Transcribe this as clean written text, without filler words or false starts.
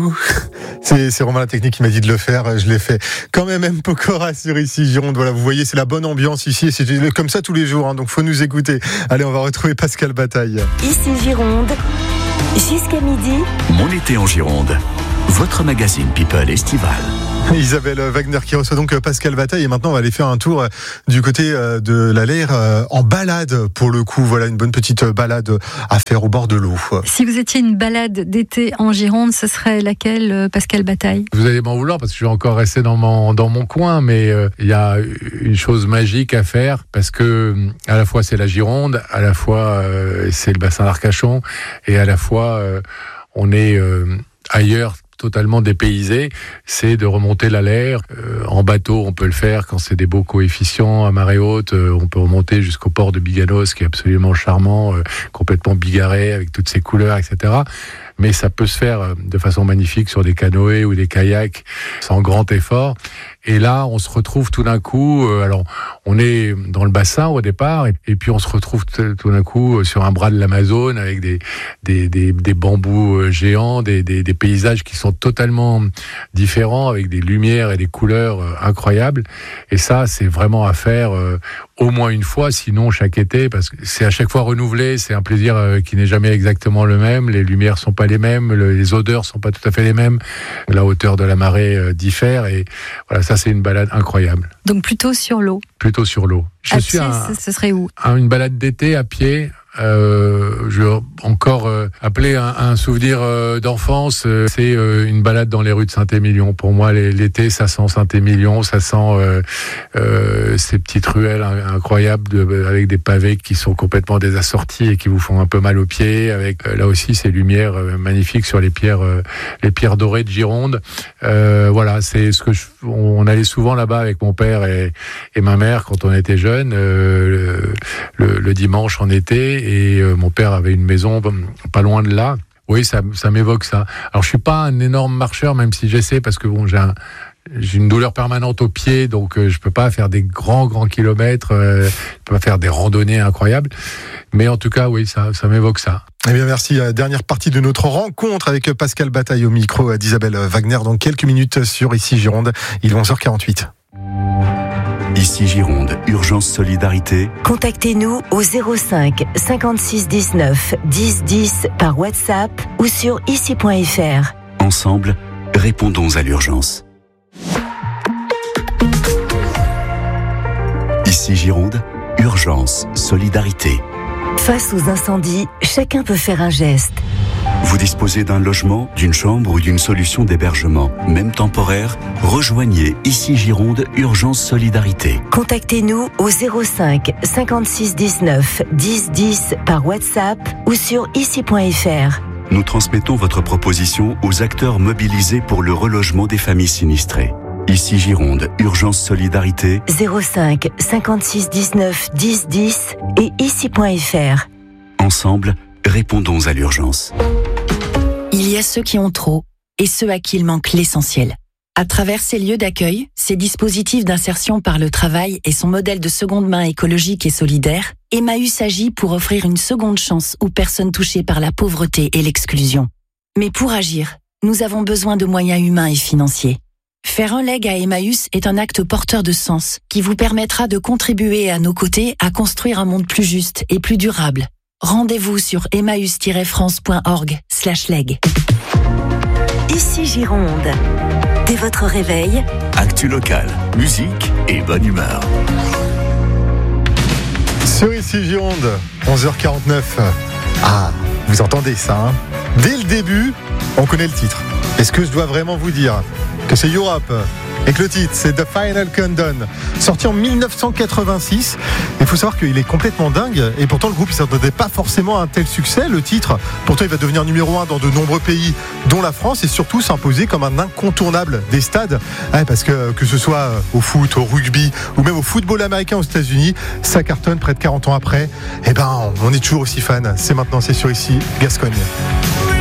vous. C'est Romain la technique qui m'a dit de le faire, je l'ai fait. Quand même, M. Pokora sur Ici Gironde. Voilà, vous voyez, c'est la bonne ambiance ici. C'est comme ça tous les jours, hein, donc faut nous écouter. Allez, on va retrouver Pascal Bataille. Ici Gironde, jusqu'à midi. Mon été en Gironde, votre magazine People estival. Isabelle Wagner qui reçoit donc Pascal Bataille, et maintenant on va aller faire un tour du côté de la Lair en balade pour le coup. Voilà, une bonne petite balade à faire au bord de l'eau. Si vous étiez une balade d'été en Gironde, ce serait laquelle, Pascal Bataille ? Vous allez m'en vouloir parce que je vais encore rester dans mon coin, mais il y a une chose magique à faire parce que à la fois c'est la Gironde, à la fois c'est le bassin d'Arcachon, et à la fois on est ailleurs, totalement dépaysé, c'est de remonter la Lair. En bateau, on peut le faire quand c'est des beaux coefficients à marée haute. On peut remonter jusqu'au port de Biganos, qui est absolument charmant, complètement bigarré, avec toutes ses couleurs, etc. Mais ça peut se faire de façon magnifique sur des canoës ou des kayaks, sans grand effort. Et là, on se retrouve tout d'un coup, alors on est dans le bassin au départ, et puis on se retrouve tout d'un coup sur un bras de l'Amazone avec des bambous géants, des paysages qui sont totalement différents, avec des lumières et des couleurs incroyables. Et ça, c'est vraiment à faire au moins une fois, sinon chaque été, parce que c'est à chaque fois renouvelé, c'est un plaisir qui n'est jamais exactement le même, les lumières sont pas les mêmes, les odeurs sont pas tout à fait les mêmes, la hauteur de la marée diffère, et voilà, ça c'est une balade incroyable. Donc plutôt sur l'eau. Plutôt sur l'eau. À pied, ce serait où ? Une balade d'été à pied. Je vais encore appeler un souvenir d'enfance. C'est une balade dans les rues de Saint-Émilion. Pour moi, l'été, ça sent Saint-Émilion, ça sent ces petites ruelles incroyables avec des pavés qui sont complètement désassortis et qui vous font un peu mal aux pieds. Avec là aussi ces lumières magnifiques sur les pierres dorées de Gironde. Voilà, c'est ce que on allait souvent là-bas avec mon père et ma mère quand on était jeunes, le dimanche en été. Et mon père avait une maison pas loin de là. Oui, ça m'évoque ça. Alors, je suis pas un énorme marcheur, même si j'essaie, parce que bon, j'ai une douleur permanente aux pieds, donc je peux pas faire des grands kilomètres, je peux pas faire des randonnées incroyables. Mais en tout cas, oui, ça m'évoque ça. Eh bien, merci. Dernière partie de notre rencontre avec Pascal Bataille au micro d'Isabelle Wagner dans quelques minutes sur Ici Gironde. Il est 11h48. Ici Gironde, urgence solidarité. Contactez-nous au 05 56 19 10 10 par WhatsApp ou sur ici.fr. Ensemble, répondons à l'urgence. Ici Gironde, urgence solidarité. Face aux incendies, chacun peut faire un geste. Vous disposez d'un logement, d'une chambre ou d'une solution d'hébergement, même temporaire, rejoignez Ici Gironde, urgence solidarité. Contactez-nous au 05 56 19 10 10 par WhatsApp ou sur ici.fr. Nous transmettons votre proposition aux acteurs mobilisés pour le relogement des familles sinistrées. Ici Gironde, urgence solidarité. 05 56 19 10 10 et ici.fr. Ensemble, répondons à l'urgence. Il y a ceux qui ont trop et ceux à qui il manque l'essentiel. À travers ces lieux d'accueil, ces dispositifs d'insertion par le travail et son modèle de seconde main écologique et solidaire, Emmaüs agit pour offrir une seconde chance aux personnes touchées par la pauvreté et l'exclusion. Mais pour agir, nous avons besoin de moyens humains et financiers. Faire un leg à Emmaüs est un acte porteur de sens qui vous permettra de contribuer à nos côtés à construire un monde plus juste et plus durable. Rendez-vous sur emmaüs-france.org/leg. Ici Gironde. Dès votre réveil, Actu local, musique et bonne humeur. Sur Ici Gironde, 11h49. Ah, vous entendez ça, hein ? Dès le début, on connaît le titre. Est-ce que je dois vraiment vous dire que c'est Europe et que le titre c'est The Final Countdown, sorti en 1986. Il faut savoir qu'il est complètement dingue, et pourtant le groupe ne s'attendait pas forcément à un tel succès. Le titre, pourtant il va devenir numéro 1 dans de nombreux pays dont la France, et surtout s'imposer comme un incontournable des stades, parce que ce soit au foot, au rugby ou même au football américain aux États-Unis, ça cartonne près de 40 ans après. On est toujours aussi fan. C'est maintenant, c'est sur Ici Gascogne.